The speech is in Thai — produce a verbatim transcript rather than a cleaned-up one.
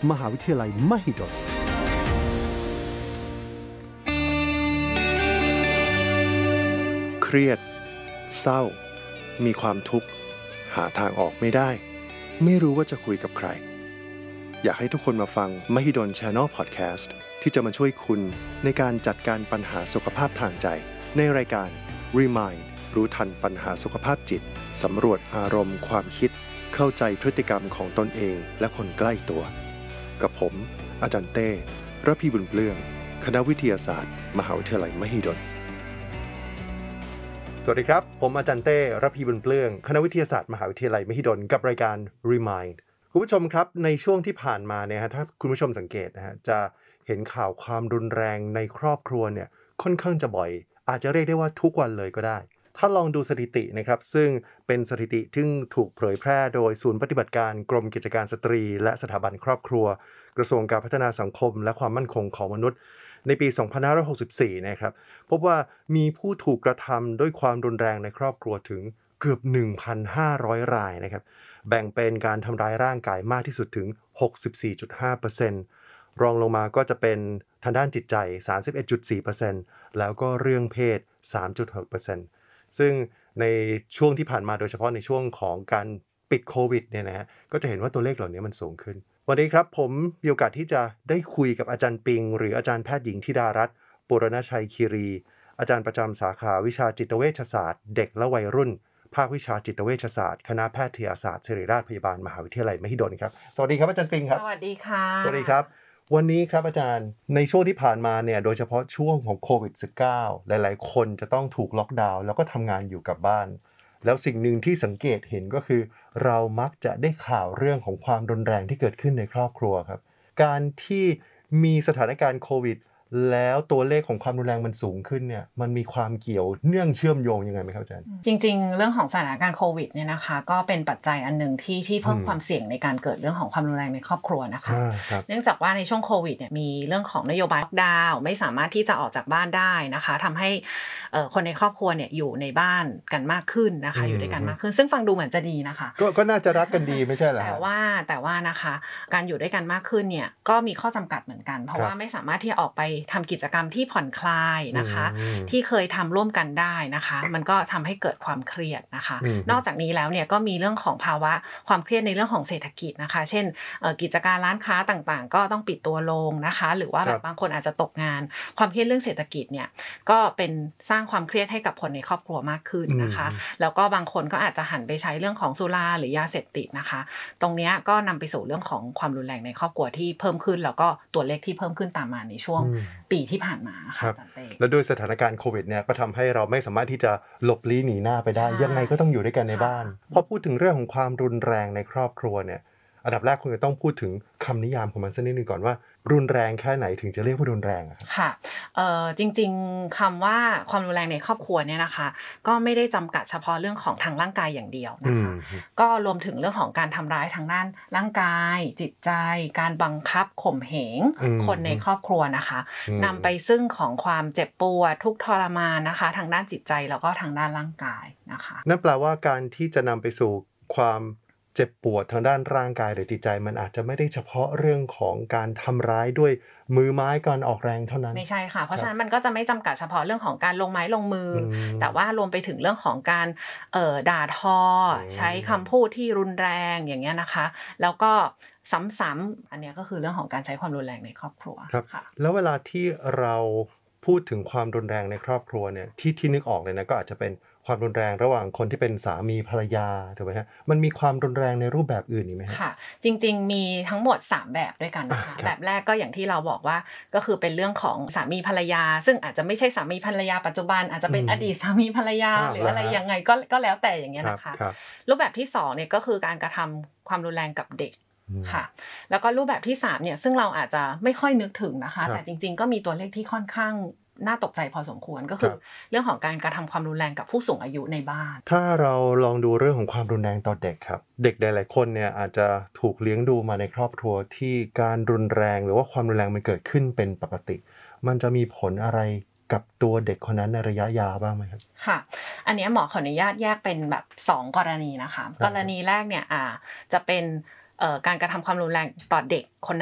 มหาวิทยาลัยมหิดลเครียดเศร้ามีความทุกข์หาทางออกไม่ได้ไม่รู้ว่าจะคุยกับใครอยากให้ทุกคนมาฟังมหิดล Channel Podcast ที่จะมาช่วยคุณในการจัดการปัญหาสุขภาพทางใจในรายการ Remind รู้ทันปัญหาสุขภาพจิตสำรวจอารมณ์ความคิดเข้าใจพฤติกรรมของตนเองและคนใกล้ตัวกับผมอาจารย์เต้ระพีบุญเปลื้องคณะวิทยาศาสตร์มหาวิทยาลัยมหิดลสวัสดีครับผมอาจารย์เต้ระพีบุญเปลื้องคณะวิทยาศาสตร์มหาวิทยาลัยมหิดลกับรายการ Remind คุณผู้ชมครับในช่วงที่ผ่านมาเนี่ยฮะถ้าคุณผู้ชมสังเกตนะฮะจะเห็นข่าวความรุนแรงในครอบครัวเนี่ยค่อนข้างจะบ่อยอาจจะเรียกได้ว่าทุกวันเลยก็ได้ถ้าลองดูสถิตินะครับซึ่งเป็นสถิติที่ถูกเผยแพร่โดยศูนย์ปฏิบัติการกรมกิจการสตรีและสถาบันครอบครัวกระทรวงการพัฒนาสังคมและความมั่นคงของมนุษย์ในปีสองพันห้าร้อยหกสิบสี่นะครับพบว่ามีผู้ถูกกระทำด้วยความรุนแรงในครอบครัวถึงเกือบ หนึ่งพันห้าร้อย รายนะครับแบ่งเป็นการทำร้ายร่างกายมากที่สุดถึง หกสิบสี่จุดห้าเปอร์เซ็นต์ รองลงมาก็จะเป็นทางด้านจิตใจ สามสิบเอ็ดจุดสี่เปอร์เซ็นต์ แล้วก็เรื่องเพศ สามจุดหกเปอร์เซ็นต์ ซึ่งในช่วงที่ผ่านมาโดยเฉพาะในช่วงของการปิดโควิดเนี่ยนะฮะก็จะเห็นว่าตัวเลขเหล่านี้มันสูงขึ้นวันนี้ครับผมมีโอกาสที่จะได้คุยกับอาจารย์ปิงหรืออาจารย์แพทย์หญิงธิดารัตน์ปุรณชัยคีรีอาจารย์ประจำสาขาวิชาจิตเวชศาสตร์เด็กและวัยรุ่นภาควิชาจิตเวชศาสตร์คณะแพทยศาสตร์ศิริราชพยาบาลมหาวิทยาลัยมหิดลครับสวัสดีครับอาจารย์ปิงครับสวัสดีค่ะสวัสดีครับวันนี้ครับอาจารย์ในช่วงที่ผ่านมาเนี่ยโดยเฉพาะช่วงของโควิด สิบเก้า หลายๆคนจะต้องถูกล็อกดาวน์แล้วก็ทำงานอยู่กับบ้านแล้วสิ่งหนึ่งที่สังเกตเห็นก็คือเรามักจะได้ข่าวเรื่องของความรุนแรงที่เกิดขึ้นในครอบครัวครับการที่มีสถานการณ์โควิดแล้วตัวเลขของความรุนแรงมันสูงขึ้นเนี่ยมันมีความเกี่ยวเนื่องเชื่อมโยงยังไงไหมครับอาจารย์จริงๆเรื่องของสถานการณ์โควิดเนี่ยนะคะก็เป็นปัจจัยอันหนึ่งที่ที่เพิ่มความเสี่ยงในการเกิดเรื่องของความรุนแรงในครอบครัวนะคะเนื่องจากว่าในช่วงโควิดเนี่ยมีเรื่องของนโยบายล็อกดาวน์ไม่สามารถที่จะออกจากบ้านได้นะคะทำให้คนในครอบครัวเนี่ยอยู่ในบ้านกันมากขึ้นนะคะอยู่ด้วยกันมากขึ้นซึ่งฟังดูเหมือนจะดีนะคะก็ก็น่าจะรักกันดีไม่ใช่เหรอแต่ว่าแต่ว่านะคะการอยู่ด้วยกันมากขึ้นเนี่ยก็มีข้อจำกัดเหมือนกันเพราะว่าไม่สามารถที่จะออกไปทำกิจกรรมที่ผ่อนคลายนะคะที่เคยทำร่วมกันได้นะคะมันก็ทำให้เกิดความเครียดนะคะนอกจากนี้แล้วเนี่ยก็มีเรื่องของภาวะความเครียดในเรื่องของเศรษฐกิจนะคะเช่นกิจการร้านค้าต่างๆก็ต้องปิดตัวลงนะคะหรือว่าแบบบางคนอาจจะตกงานความเครียดเรื่องเศรษฐกิจเนี่ยก็เป็นสร้างความเครียดให้กับคนในครอบครัวมากขึ้นนะคะแล้วก็บางคนก็อาจจะหันไปใช้เรื่องของสุราหรือยาเสพติดนะคะตรงนี้ก็นำไปสู่เรื่องของความรุนแรงในครอบครัวที่เพิ่มขึ้นแล้วก็ตัวเลขที่เพิ่มขึ้นตามมาในช่วงปีที่ผ่านมาค่ะอาจารย์เต้แล้วด้วยสถานการณ์โควิดเนี่ยก็ทำให้เราไม่สามารถที่จะหลบลี้หนีหน้าไปได้ยังไงก็ต้องอยู่ด้วยกันในบ้านพอพูดถึงเรื่องของความรุนแรงในครอบครัวเนี่ยอันดับแรกคุณจะต้องพูดถึงคำนิยามของมันสักนิดนึงก่อนว่ารุนแรงแค่ไหนถึงจะเรียกว่ารุนแรงอะครับค่ะเอ่อจริงๆคำว่าความรุนแรงในครอบครัวเนี่ยนะคะก็ไม่ได้จำกัดเฉพาะเรื่องของทางร่างกายอย่างเดียวนะคะก็รวมถึงเรื่องของการทำร้ายทางด้านร่างกายจิตใจการบังคับข่มเหงคนในครอบครัวนะคะนำไปซึ่งของความเจ็บปวดทุกข์ทรมานนะคะทางด้านจิตใจแล้วก็ทางด้านร่างกายนะคะนั่นแปลว่าการที่จะนำไปสู่ความเจ็บปวดทางด้านร่างกายหรือจิตใจมันอาจจะไม่ได้เฉพาะเรื่องของการทำร้ายด้วยมือไม้การออกแรงเท่านั้นไม่ใช่ค่ะเพราะฉะนั้นมันก็จะไม่จำกัดเฉพาะเรื่องของการลงไม้ลงมือแต่ว่ารวมไปถึงเรื่องของการเอ่อด่าทอใช้คำพูดที่รุนแรงอย่างเงี้ยนะคะแล้วก็ซ้ำๆอันนี้ก็คือเรื่องของการใช้ความรุนแรงในครอบครัวค่ะแล้วเวลาที่เราพูดถึงความรุนแรงในครอบครัวเนี่ยที่ที่นึกออกเลยนะก็อาจจะเป็นความรุนแรงระหว่างคนที่เป็นสามีภรรยาถูกไหมฮะมันมีความรุนแรงในรูปแบบอื่นอีกไหมค่ะจริงๆมีทั้งหมดสามแบบด้วยกันนะคะแบบแรกก็อย่างที่เราบอกว่าก็คือเป็นเรื่องของสามีภรรยาซึ่งอาจจะไม่ใช่สามีภรรยาปัจจุบันอาจจะเป็นอดีตสามีภรรยาหรืออะไรยังไงก็ก็แล้วแต่อย่างเงี้ยนะคะรูปแบบที่สองเนี่ยก็คือการกระทำความรุนแรงกับเด็กค่ะแล้วก็รูปแบบที่สามเนี่ยซึ่งเราอาจจะไม่ค่อยนึกถึงนะคะแต่จริงๆก็มีตัวเลขที่ค่อนข้างน่าตกใจพอสมควรก็คือเรื่องของการกระทำความรุนแรงกับผู้สูงอายุในบ้านถ้าเราลองดูเรื่องของความรุนแรงต่อเด็กครับเด็กหลายๆคนเนี่ยอาจจะถูกเลี้ยงดูมาในครอบครัวที่การรุนแรงหรือว่าความรุนแรงมันเกิดขึ้นเป็นปกติมันจะมีผลอะไรกับตัวเด็กคนนั้นในระยะยาวบ้างไหมครับค่ะอันนี้หมอขออนุญาตแยกเป็นแบบสองกรณีนะคะกรณีแรกเนี่ยอ่าจะเป็นการกระทำความรุนแรงต่อเด็กคน